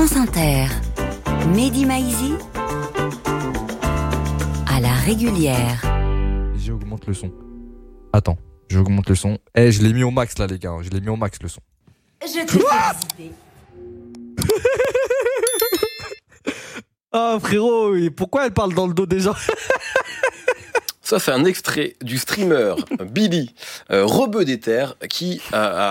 France Inter, Mehdi Maizi, à la régulière. J'augmente le son. Attends, j'augmente le son. Je l'ai mis au max là les gars, je l'ai mis au max le son. Je te félicite. Ah frérot, pourquoi elle parle dans le dos des gens? Ça, c'est un extrait du streamer Billy Rebeu des Terres qui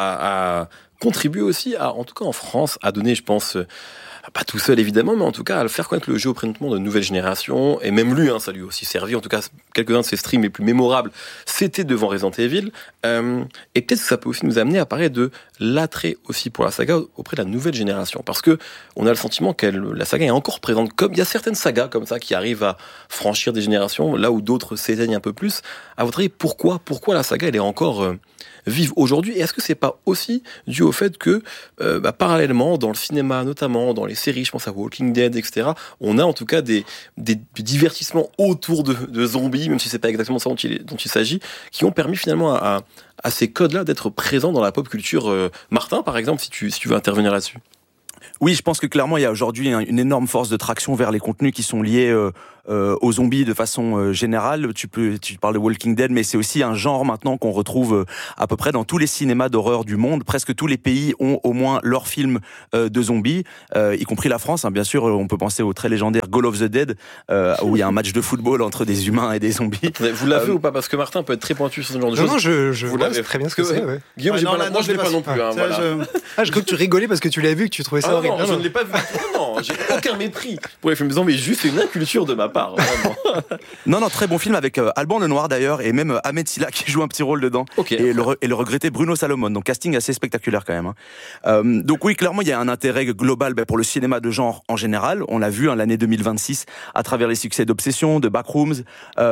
a contribué aussi, en tout cas en France, à donner, je pense, pas tout seul évidemment, mais en tout cas à le faire connaître le jeu auprès notamment de nouvelles générations. Et même lui, ça lui a aussi servi. En tout cas, quelques-uns de ses streams les plus mémorables, c'était devant Resident Evil. Et peut-être que ça peut aussi nous amener à parler de l'attrait aussi pour la saga auprès de la nouvelle génération. Parce que on a le sentiment que la saga est encore présente. Comme il y a certaines sagas comme ça qui arrivent à franchir des générations, là où d'autres s'éteignent un peu plus. À votre avis, pourquoi la saga elle est encore vive aujourd'hui? Et est-ce que c'est pas aussi dû au fait que parallèlement dans le cinéma, notamment dans les séries, je pense à Walking Dead, etc., on a en tout cas des divertissements autour de zombies, même si c'est pas exactement ça dont il s'agit, qui ont permis finalement à ces codes-là d'être présents dans la pop culture. Martin, par exemple, si tu veux intervenir là-dessus. Oui, je pense que clairement il y a aujourd'hui une énorme force de traction vers les contenus qui sont liés aux zombies de façon générale. Tu parles de Walking Dead, mais c'est aussi un genre maintenant qu'on retrouve à peu près dans tous les cinémas d'horreur du monde. Presque tous les pays ont au moins leur film de zombies, y compris la France. Bien sûr, on peut penser au très légendaire Call of the Dead, où il y a un match de football entre des humains et des zombies. Vous l'avez ou pas? Parce que Martin peut être très pointu sur ce genre de choses. Non, je vois très bien ce que c'est. Ouais. Guillaume, moi je l'ai pas non plus. Je crois que tu rigolais parce que tu l'as vu, que tu trouvais ça horrible. Non, je ne l'ai pas vu. Non, j'ai aucun mépris pour les films de zombies, juste une inculture de ma part. Non, très bon film avec Alban Lenoir d'ailleurs, et même Ahmed Silla qui joue un petit rôle dedans. Okay. Et le regretté Bruno Salomon. Donc casting assez spectaculaire quand même. Donc oui, clairement il y a un intérêt global pour le cinéma de genre en général. On l'a vu l'année 2026 à travers les succès d'Obsession, de Backrooms,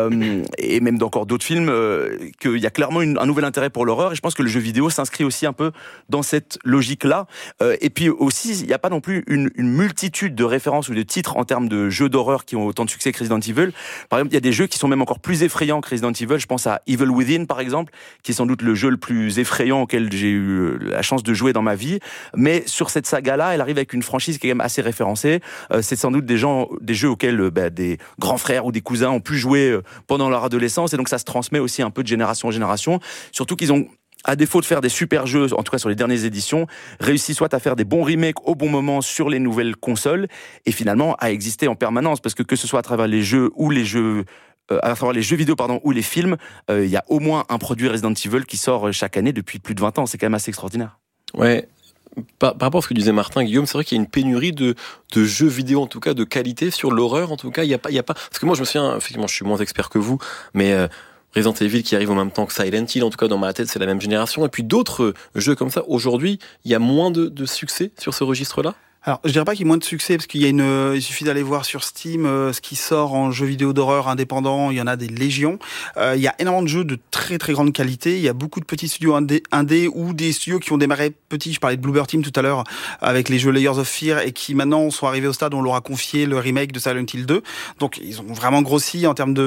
et même d'encore d'autres films, qu'il y a clairement un nouvel intérêt pour l'horreur. Et je pense que le jeu vidéo s'inscrit aussi un peu dans cette logique-là. Et puis aussi, il n'y a pas non plus une multitude de références ou de titres en termes de jeux d'horreur qui ont autant de succès que Resident Evil. Par exemple, il y a des jeux qui sont même encore plus effrayants que Resident Evil. Je pense à Evil Within, par exemple, qui est sans doute le jeu le plus effrayant auquel j'ai eu la chance de jouer dans ma vie. Mais sur cette saga-là, elle arrive avec une franchise qui est quand même assez référencée. C'est sans doute des jeux auxquels des grands frères ou des cousins ont pu jouer pendant leur adolescence. Et donc ça se transmet aussi un peu de génération en génération. Surtout qu'ils ont, à défaut de faire des super jeux, en tout cas sur les dernières éditions, réussi soit à faire des bons remakes au bon moment sur les nouvelles consoles, et finalement à exister en permanence, parce que ce soit à travers les jeux ou les jeux à travers les jeux vidéo ou les films, il y a au moins un produit Resident Evil qui sort chaque année depuis plus de 20 ans. C'est quand même assez extraordinaire. Ouais. Par rapport à ce que disait Martin, Guillaume, c'est vrai qu'il y a une pénurie de jeux vidéo, en tout cas de qualité, sur l'horreur, en tout cas, il y a pas, parce que moi je me souviens, effectivement, je suis moins expert que vous, mais Resident Evil qui arrive en même temps que Silent Hill, en tout cas dans ma tête c'est la même génération, et puis d'autres jeux comme ça, aujourd'hui il y a moins de succès sur ce registre-là. Alors, je dirais pas qu'il y ait moins de succès, parce qu'il y a il suffit d'aller voir sur Steam ce qui sort en jeux vidéo d'horreur indépendants, il y en a des légions. Il y a énormément de jeux de très très grande qualité, il y a beaucoup de petits studios indés ou des studios qui ont démarré petits, je parlais de Bloober Team tout à l'heure, avec les jeux Layers of Fear, et qui maintenant sont arrivés au stade où on leur a confié le remake de Silent Hill 2. Donc, ils ont vraiment grossi en termes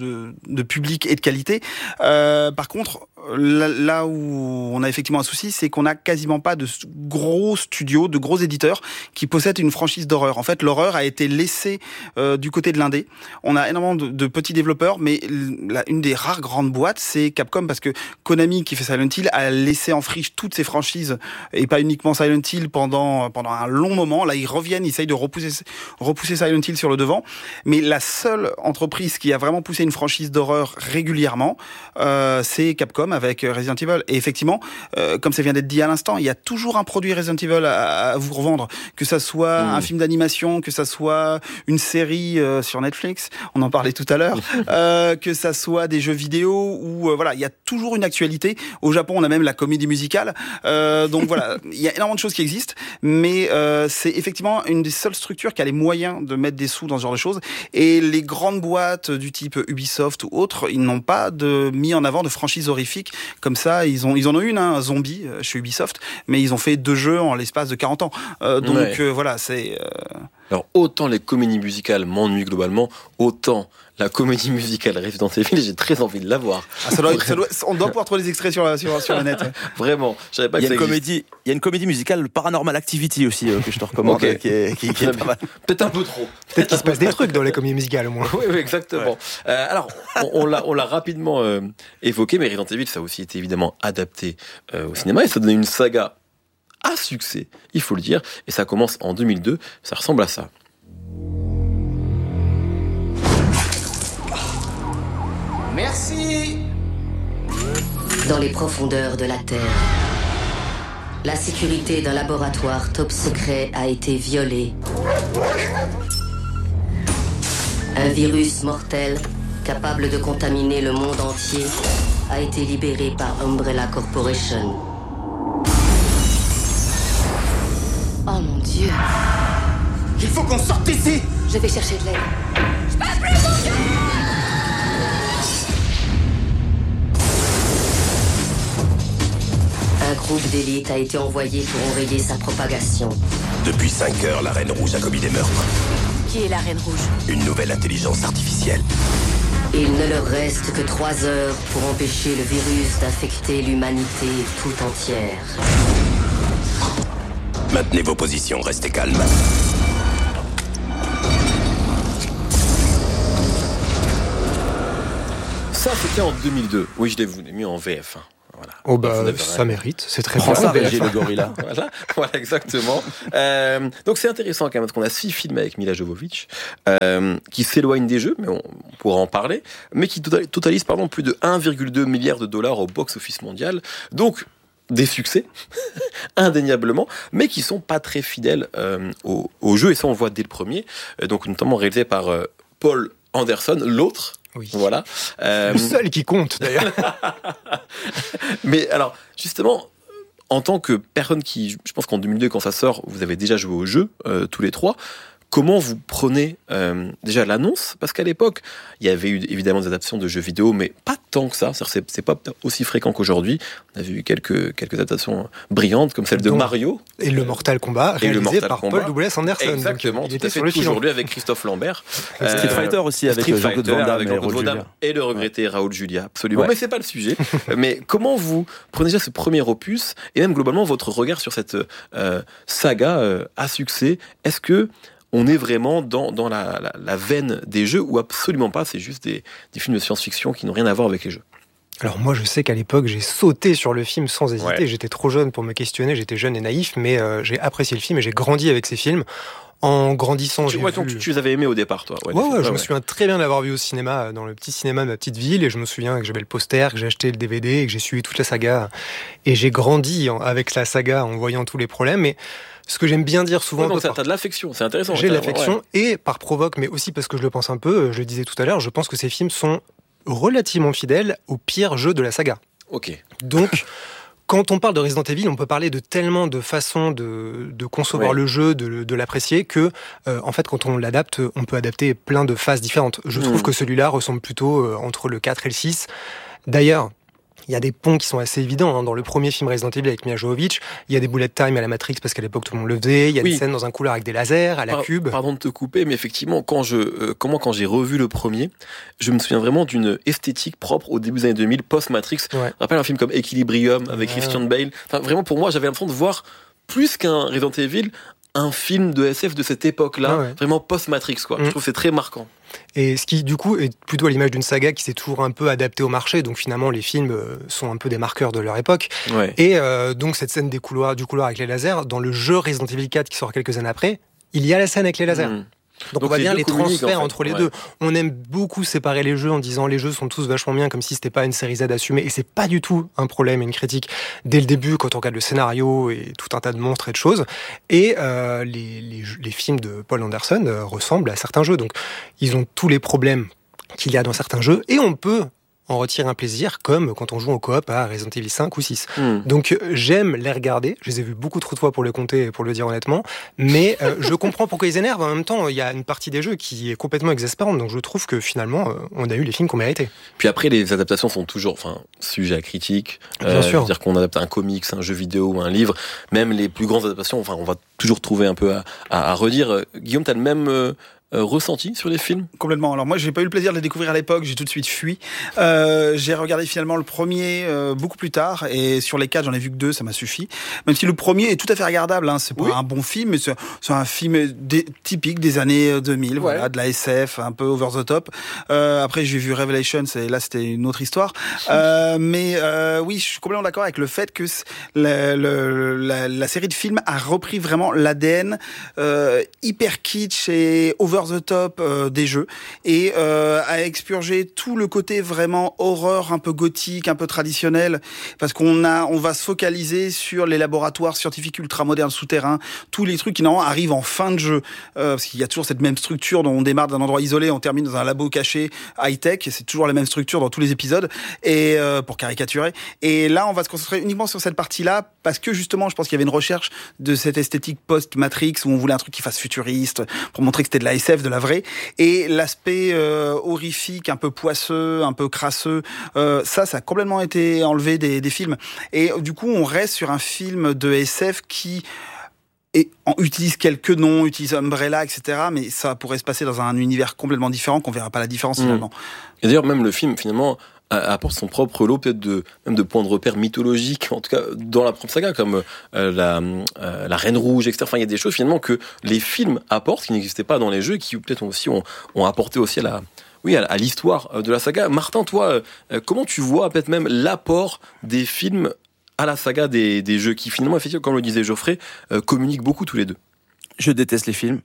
de public et de qualité. Par contre, là où on a effectivement un souci, c'est qu'on a quasiment pas de gros studios, de gros éditeurs qui possèdent une franchise d'horreur. En fait, l'horreur a été laissée du côté de l'indé. On a énormément de petits développeurs, mais une des rares grandes boîtes, c'est Capcom, parce que Konami, qui fait Silent Hill, a laissé en friche toutes ses franchises, et pas uniquement Silent Hill, pendant un long moment. Là, ils reviennent, ils essayent de repousser Silent Hill sur le devant. Mais la seule entreprise qui a vraiment poussé une franchise d'horreur régulièrement, c'est Capcom avec Resident Evil. Et effectivement, comme ça vient d'être dit à l'instant, il y a toujours un produit Resident Evil à vous revendre, que ça soit un film d'animation, que ça soit une série sur Netflix, on en parlait tout à l'heure, que ça soit des jeux vidéo, ou voilà, il y a toujours une actualité. Au Japon, on a même la comédie musicale. Donc voilà, il y a énormément de choses qui existent, mais c'est effectivement une des seules structures qui a les moyens de mettre des sous dans ce genre de choses. Et les grandes boîtes du type Ubisoft ou autres, ils n'ont pas mis en avant de franchise horrifique comme ça. Ils en ont une, un Zombie chez Ubisoft, mais ils ont fait 2 jeux en l'espace de 40 ans. Donc voilà, c'est Alors, autant les comédies musicales m'ennuient globalement, autant la comédie musicale Resident Evil, j'ai très envie de la voir. On doit pouvoir trouver des extraits sur le net. Ouais. Vraiment, je savais pas que ça il y a une comédie musicale Paranormal Activity aussi que je te recommande, Okay. qui est pas mal. Peut-être un peu trop. Peut-être qu'il se passe des trucs dans les comédies musicales au moins. Oui, exactement. Ouais. Alors, on l'a rapidement évoqué, mais Resident Evil, ça a aussi été évidemment adapté au cinéma et ça donnait une saga à succès, il faut le dire, et ça commence en 2002, ça ressemble à ça. Merci. Dans les profondeurs de la Terre, la sécurité d'un laboratoire top secret a été violée. Un virus mortel, capable de contaminer le monde entier, a été libéré par Umbrella Corporation. Oh mon Dieu! Il faut qu'on sorte d'ici. Je vais chercher de l'aide. Un groupe d'élite a été envoyé pour enrayer sa propagation. Depuis 5 heures, la Reine Rouge a commis des meurtres. Qui est la Reine Rouge? Une nouvelle intelligence artificielle. Il ne leur reste que 3 heures pour empêcher le virus d'infecter l'humanité tout entière. Maintenez vos positions, restez calmes. Ça, c'était en 2002. Oui, je l'ai mis en VF. Voilà. Oh bah, Vous avez ça raison. mérite, c'est très Prends bien. ça, Régis le gorilla. Voilà, exactement. Donc c'est intéressant quand même, parce qu'on a 6 films avec Mila Jovovich, qui s'éloignent des jeux, mais on pourra en parler, mais qui totalisent plus de 1,2 milliard de dollars au box-office mondial. Donc, des succès, indéniablement, mais qui sont pas très fidèles au jeu, et ça on le voit dès le premier, donc notamment réalisé par Paul Anderson, l'autre. Oui. Voilà. Le seul qui compte d'ailleurs. Mais alors, justement, en tant que personne qui, je pense qu'en 2002, quand ça sort, vous avez déjà joué au jeu, tous les trois. Comment vous prenez déjà l'annonce? Parce qu'à l'époque, il y avait eu évidemment des adaptations de jeux vidéo, mais pas tant que ça. C'est pas aussi fréquent qu'aujourd'hui. On a vu quelques adaptations brillantes, comme celle de Mario. Et le Mortal Kombat, réalisé par Paul W.S. Anderson. Exactement, Donc, il tout à était fait, sur le filon. aujourd'hui avec Christophe Lambert. Street Fighter aussi, avec Jean-Claude Van Damme et Raoul Julia. Et le regretté Raoul Julia, absolument. Ouais. Mais c'est pas le sujet. Mais comment vous prenez déjà ce premier opus, et même globalement votre regard sur cette saga à succès? Est-ce que on est vraiment dans la veine des jeux, ou absolument pas, c'est juste des films de science-fiction qui n'ont rien à voir avec les jeux? Alors moi, je sais qu'à l'époque, j'ai sauté sur le film sans hésiter. Ouais. J'étais trop jeune pour me questionner, j'étais jeune et naïf, mais j'ai apprécié le film et j'ai grandi avec ces films. En grandissant, j'ai vu... Donc tu les avais aimés au départ, toi. Ouais, je me souviens très bien de l'avoir vu au cinéma, dans le petit cinéma de ma petite ville, et je me souviens que j'avais le poster, que j'ai acheté le DVD, et que j'ai suivi toute la saga. Et j'ai grandi avec la saga en voyant tous les problèmes, mais ce que j'aime bien dire souvent... Donc t'as de l'affection, c'est intéressant. J'ai de l'affection, et par provoque, mais aussi parce que je le pense un peu, je le disais tout à l'heure, je pense que ces films sont relativement fidèles au pire jeu de la saga. Ok. Donc... Quand on parle de Resident Evil, on peut parler de tellement de façons de concevoir le jeu, de l'apprécier, que en fait, quand on l'adapte, on peut adapter plein de phases différentes. Je trouve que celui-là ressemble plutôt entre le 4 et le 6. D'ailleurs, il y a des ponts qui sont assez évidents. Dans le premier film Resident Evil avec Mila Jovovich, il y a des bullet time à la Matrix parce qu'à l'époque tout le monde le faisait. Il y a des scènes dans un couloir avec des lasers à la cube. Pardon de te couper, mais effectivement, quand j'ai revu le premier, je me souviens vraiment d'une esthétique propre au début des années 2000, post-Matrix. Ouais. Je rappelle un film comme Equilibrium avec Christian Bale. Enfin, vraiment, pour moi, j'avais l'impression de voir plus qu'un Resident Evil, un film de SF de cette époque-là, vraiment post-Matrix, quoi. Je trouve que c'est très marquant. Et ce qui, du coup, est plutôt à l'image d'une saga qui s'est toujours un peu adaptée au marché. Donc finalement, les films sont un peu des marqueurs de leur époque. Ouais. Et donc cette scène du couloir avec les lasers, dans le jeu Resident Evil 4 qui sort quelques années après, il y a la scène avec les lasers. Donc on voit bien les transferts entre les deux. On aime beaucoup séparer les jeux en disant les jeux sont tous vachement bien, comme si c'était pas une série Z assumée. Et c'est pas du tout un problème, une critique. Dès le début, quand on regarde le scénario et tout un tas de monstres et de choses. Et les films de Paul Anderson ressemblent à certains jeux. Donc ils ont tous les problèmes qu'il y a dans certains jeux. Et on peut en retirer un plaisir, comme quand on joue en coop à Resident Evil 5 ou 6. Donc j'aime les regarder, je les ai vus beaucoup trop de fois pour les compter, pour le dire honnêtement, mais je comprends pourquoi ils énervent. En même temps, il y a une partie des jeux qui est complètement exaspérante, donc je trouve que finalement, on a eu les films qu'on méritait. Puis après, les adaptations sont toujours sujet à critique. Bien sûr. C'est-à-dire qu'on adapte un comics, un jeu vidéo ou un livre, même les plus grandes adaptations, on va toujours trouver un peu à redire. Guillaume, t'as le même ressenti sur les films? Complètement. Alors moi, j'ai pas eu le plaisir de les découvrir à l'époque, j'ai tout de suite fui. J'ai regardé finalement le premier beaucoup plus tard, et sur les 4, j'en ai vu que 2, ça m'a suffi. Même si le premier est tout à fait regardable, hein. C'est pas un bon film, mais c'est un film typique des années 2000, voilà, de la SF, un peu over the top. Après, j'ai vu Revelations, et là, c'était une autre histoire. Mais oui, je suis complètement d'accord avec le fait que la série de films a repris vraiment l'ADN hyper kitsch et over the top des jeux, et à expurger tout le côté vraiment horreur un peu gothique, un peu traditionnel, parce on va se focaliser sur les laboratoires scientifiques ultra modernes souterrains, tous les trucs qui normalement arrivent en fin de jeu, parce qu'il y a toujours cette même structure dont on démarre d'un endroit isolé, on termine dans un labo caché high-tech, et c'est toujours la même structure dans tous les épisodes, et pour caricaturer. Et là, on va se concentrer uniquement sur cette partie-là, parce que justement, je pense qu'il y avait une recherche de cette esthétique post-Matrix, où on voulait un truc qui fasse futuriste, pour montrer que c'était de la SF, de la vraie, et l'aspect horrifique, un peu poisseux, un peu crasseux, ça a complètement été enlevé des films. Et du coup, on reste sur un film de SF qui utilise quelques noms, utilise Umbrella, etc., mais ça pourrait se passer dans un univers complètement différent, qu'on verra pas la différence finalement. Et d'ailleurs, même le film, finalement, apporte son propre lot peut-être même de points de repère mythologiques, en tout cas dans la propre saga, comme la Reine Rouge, etc. Enfin, il y a des choses finalement que les films apportent, qui n'existaient pas dans les jeux, et qui peut-être aussi ont apporté aussi à l'histoire de la saga. Martin, toi, comment tu vois peut-être même l'apport des films à la saga des jeux, qui finalement, effectivement, comme le disait Geoffrey, communiquent beaucoup tous les deux? Je déteste les films.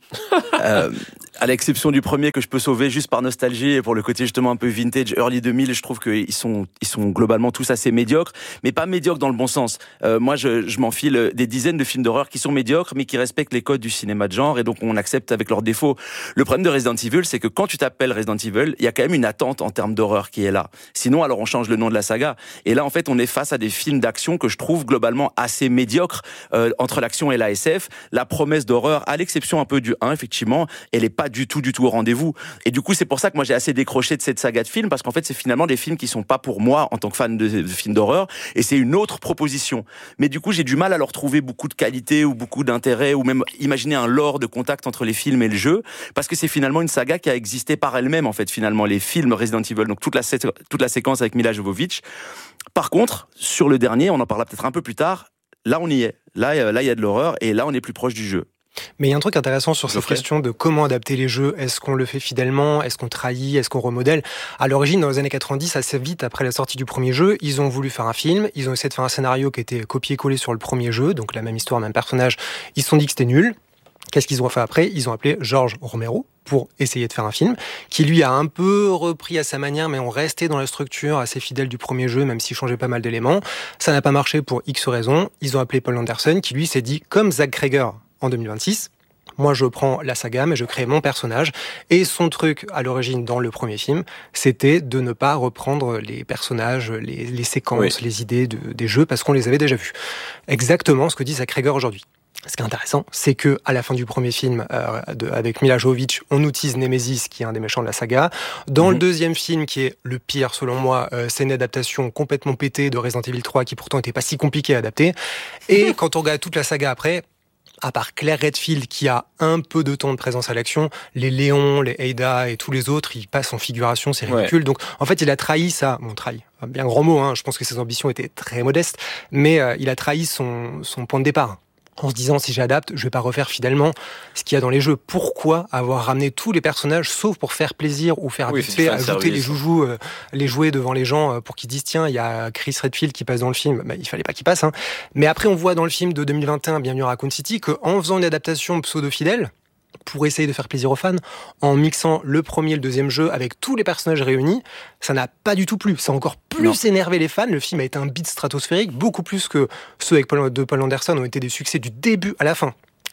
À l'exception du premier que je peux sauver juste par nostalgie et pour le côté justement un peu vintage, early 2000, je trouve qu'ils sont globalement tous assez médiocres, mais pas médiocres dans le bon sens. Moi, je m'enfile des dizaines de films d'horreur qui sont médiocres, mais qui respectent les codes du cinéma de genre, et donc on accepte avec leurs défauts. Le problème de Resident Evil, c'est que quand tu t'appelles Resident Evil, il y a quand même une attente en termes d'horreur qui est là. Sinon, alors on change le nom de la saga. Et là, en fait, on est face à des films d'action que je trouve globalement assez médiocres, entre l'action et la SF. La promesse d'horreur, à l'exception un peu du 1, effectivement, elle est pas du tout au rendez-vous. Et du coup, c'est pour ça que moi j'ai assez décroché de cette saga de films, parce qu'en fait, c'est finalement des films qui sont pas pour moi en tant que fan de films d'horreur, et c'est une autre proposition. Mais du coup, j'ai du mal à leur trouver beaucoup de qualité ou beaucoup d'intérêt, ou même imaginer un lore de contact entre les films et le jeu, parce que c'est finalement une saga qui a existé par elle-même, en fait, finalement, les films Resident Evil, donc toute la séquence avec Mila Jovovich. Par contre, sur le dernier, on en parlera peut-être un peu plus tard, là on y est. Là, il y a de l'horreur, et là on est plus proche du jeu. Mais il y a un truc intéressant sur cette question de comment adapter les jeux. Est-ce qu'on le fait fidèlement? Est-ce qu'on trahit? Est-ce qu'on remodèle? À l'origine, dans les années 90, assez vite après la sortie du premier jeu, ils ont voulu faire un film. Ils ont essayé de faire un scénario qui était copié-collé sur le premier jeu, donc la même histoire, même personnage. Ils se sont dit que c'était nul. Qu'est-ce qu'ils ont fait après? Ils ont appelé George Romero pour essayer de faire un film qui, lui, a un peu repris à sa manière, mais on restait dans la structure assez fidèle du premier jeu, même s'il changeait pas mal d'éléments. Ça n'a pas marché pour X raisons. Ils ont appelé Paul Anderson, qui, lui, s'est dit, comme Zach Cregger en 2026, moi, je prends la saga, mais je crée mon personnage. Et son truc, à l'origine, dans le premier film, c'était de ne pas reprendre les personnages, les séquences, les idées des jeux, parce qu'on les avait déjà vus. Exactement ce que dit Zach Cregger aujourd'hui. Ce qui est intéressant, c'est que à la fin du premier film, avec Mila Jovovich, on utilise Nemesis, qui est un des méchants de la saga. Dans le deuxième film, qui est le pire selon moi, c'est une adaptation complètement pétée de Resident Evil 3, qui pourtant n'était pas si compliqué à adapter. Et quand on regarde toute la saga après, à part Claire Redfield, qui a un peu de temps de présence à l'action, les Léon, les Ada et tous les autres, ils passent en figuration, c'est ridicule. Ouais. Donc, en fait, il a trahi ça. Bon, trahi, bien grand mot, hein. Je pense que ses ambitions étaient très modestes, mais il a trahi son point de départ. En se disant, si j'adapte, je vais pas refaire fidèlement ce qu'il y a dans les jeux. Pourquoi avoir ramené tous les personnages, sauf pour faire plaisir ou faire ajouter les joujoux, les jouets devant les gens pour qu'ils disent, tiens, il y a Chris Redfield qui passe dans le film. Bah, il fallait pas qu'il passe, hein. Mais après, on voit dans le film de 2021, Bienvenue à Raccoon City, qu'en faisant une adaptation pseudo-fidèle, pour essayer de faire plaisir aux fans, en mixant le premier et le deuxième jeu avec tous les personnages réunis, ça n'a pas du tout plu. Ça a encore plus énervé les fans. Le film a été un beat stratosphérique, beaucoup plus que ceux avec Paul Anderson ont été des succès du début à la fin.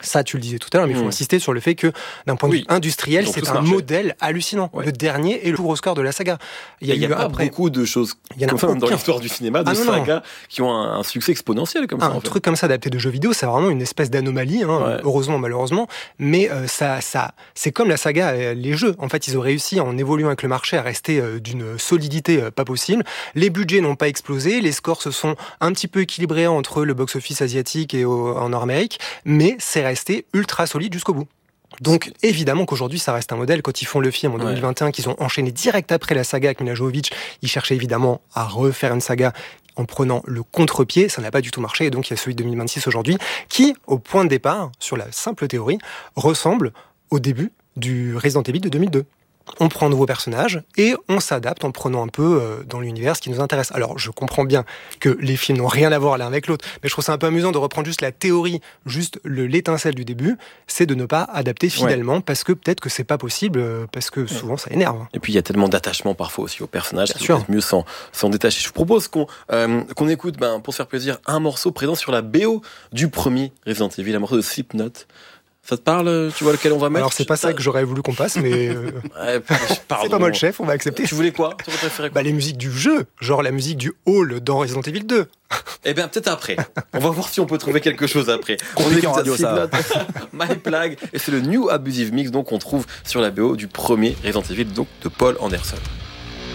Ça, tu le disais tout à l'heure, mais il faut insister sur le fait que, d'un point de vue industriel, c'est un modèle hallucinant. Le dernier est le plus gros score de la saga. Il y a pas beaucoup de choses comme ça dans l'histoire du cinéma, de sagas qui ont un succès exponentiel comme ça. Un truc comme ça adapté de jeux vidéo, c'est vraiment une espèce d'anomalie, heureusement, malheureusement. Mais c'est comme la saga, les jeux. En fait, ils ont réussi, en évoluant avec le marché, à rester d'une solidité pas possible. Les budgets n'ont pas explosé, les scores se sont un petit peu équilibrés entre le box-office asiatique et en Nord-Amérique, mais c'est resté ultra solide jusqu'au bout. Donc évidemment qu'aujourd'hui ça reste un modèle. Quand ils font le film en 2021, qu'ils ont enchaîné direct après la saga avec Mila Jovovich, ils cherchaient évidemment à refaire une saga en prenant le contre-pied. Ça n'a pas du tout marché, et donc il y a celui de 2026 aujourd'hui qui, au point de départ, sur la simple théorie, ressemble au début du Resident Evil de 2002. On prend un nouveau personnage et on s'adapte en prenant un peu dans l'univers ce qui nous intéresse. Alors, je comprends bien que les films n'ont rien à voir l'un avec l'autre, mais je trouve ça un peu amusant de reprendre juste la théorie, juste l'étincelle du début, c'est de ne pas adapter fidèlement, parce que peut-être que c'est pas possible, parce que souvent ça énerve. Et puis il y a tellement d'attachement parfois aussi aux personnages, c'est peut-être mieux s'en détacher. Je vous propose qu'on écoute, pour se faire plaisir, un morceau présent sur la BO du premier Resident Evil, un morceau de Slipknot. Ça te parle? Tu vois lequel on va mettre? Alors c'est pas ça que j'aurais voulu qu'on passe, mais c'est pas moi le chef, on va accepter. Tu voulais quoi? Tu aurais préféré quoi? Les musiques du jeu, genre la musique du hall dans Resident Evil 2. Eh bien peut-être après. On va voir si on peut trouver quelque chose après. Compliqué en radio ça. My Plague, et c'est le New Abusive Mix donc qu'on trouve sur la BO du premier Resident Evil donc de Paul Anderson.